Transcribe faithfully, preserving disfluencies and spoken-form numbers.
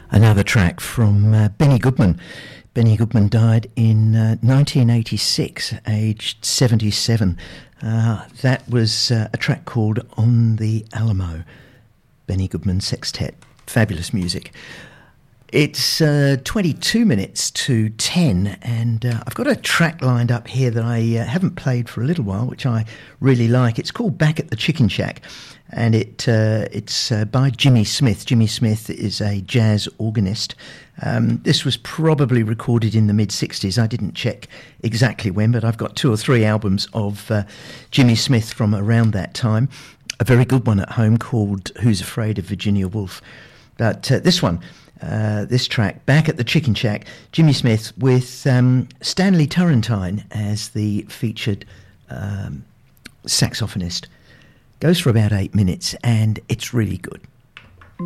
Another track from uh, Benny Goodman. Benny Goodman died in uh, nineteen eighty-six, aged seventy-seven. Uh, that was uh, a track called On the Alamo. Benny Goodman Sextet. Fabulous music. It's uh, twenty-two minutes to ten, and uh, I've got a track lined up here that I uh, haven't played for a little while, which I really like. It's called Back at the Chicken Shack, and it uh, it's uh, by Jimmy Smith. Jimmy Smith is a jazz organist. Um, this was probably recorded in the mid-sixties. I didn't check exactly when, but I've got two or three albums of uh, Jimmy Smith from around that time. A very good one at home called Who's Afraid of Virginia Woolf. But uh, this one... Uh, this track, Back at the Chicken Shack, Jimmy Smith with um, Stanley Turrentine as the featured um, saxophonist. Goes for about eight minutes and it's really good.